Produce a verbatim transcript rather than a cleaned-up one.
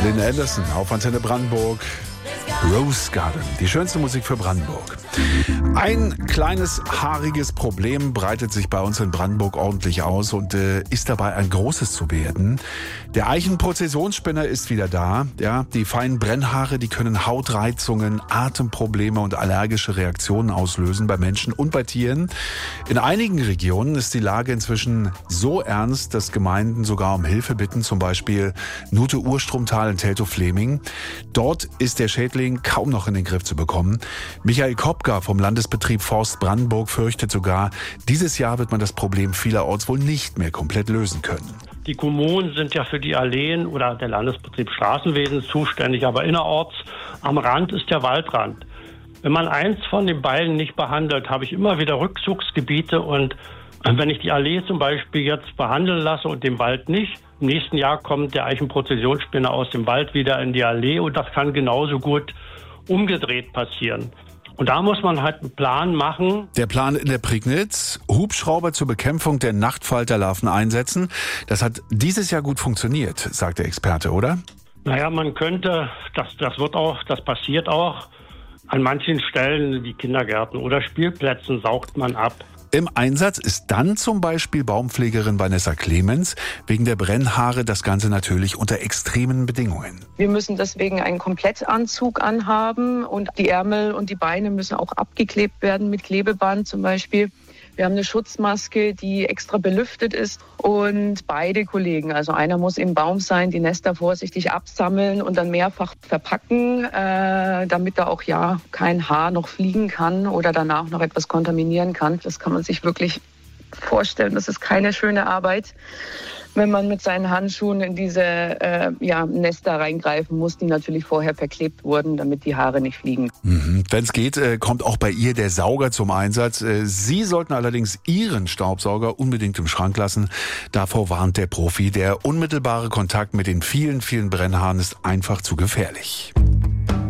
Lynn Anderson auf Antenne Brandenburg. Rose Garden, die schönste Musik für Brandenburg. Ein kleines haariges Problem breitet sich bei uns in Brandenburg ordentlich aus und äh, ist dabei ein großes zu werden. Der Eichenprozessionsspinner ist wieder da. Ja, die feinen Brennhaare, die können Hautreizungen, Atemprobleme und allergische Reaktionen auslösen bei Menschen und bei Tieren. In einigen Regionen ist die Lage inzwischen so ernst, dass Gemeinden sogar um Hilfe bitten, zum Beispiel Nute-Urstromtal in Teltow-Fleming. Dort ist der Schädling kaum noch in den Griff zu bekommen. Michael Kopka vom Landesbetrieb Forst Brandenburg fürchtet sogar, dieses Jahr wird man das Problem vielerorts wohl nicht mehr komplett lösen können. Die Kommunen sind ja für die Alleen oder der Landesbetrieb Straßenwesen zuständig, aber innerorts am Rand ist der Waldrand. Wenn man eins von den beiden nicht behandelt, habe ich immer wieder Rückzugsgebiete und wenn ich die Allee zum Beispiel jetzt behandeln lasse und den Wald nicht, im nächsten Jahr kommt der Eichenprozessionsspinner aus dem Wald wieder in die Allee und das kann genauso gut umgedreht passieren. Und da muss man halt einen Plan machen. Der Plan in der Prignitz, Hubschrauber zur Bekämpfung der Nachtfalterlarven einsetzen. Das hat dieses Jahr gut funktioniert, sagt der Experte, oder? Naja, man könnte, das, das wird auch, das passiert auch. An manchen Stellen wie Kindergärten oder Spielplätzen saugt man ab. Im Einsatz ist dann zum Beispiel Baumpflegerin Vanessa Clemens. Wegen der Brennhaare das Ganze natürlich unter extremen Bedingungen. Wir müssen deswegen einen Komplettanzug anhaben und die Ärmel und die Beine müssen auch abgeklebt werden mit Klebeband zum Beispiel. Wir haben eine Schutzmaske, die extra belüftet ist und beide Kollegen, also einer muss im Baum sein, die Nester vorsichtig absammeln und dann mehrfach verpacken, äh, damit da auch ja kein Haar noch fliegen kann oder danach noch etwas kontaminieren kann. Das kann man sich wirklich vorstellen. Das ist keine schöne Arbeit, wenn man mit seinen Handschuhen in diese äh, ja, Nester reingreifen muss, die natürlich vorher verklebt wurden, damit die Haare nicht fliegen. Mhm. Wenn es geht, äh, kommt auch bei ihr der Sauger zum Einsatz. Äh, Sie sollten allerdings Ihren Staubsauger unbedingt im Schrank lassen. Davor warnt der Profi, der unmittelbare Kontakt mit den vielen, vielen Brennhaaren ist einfach zu gefährlich.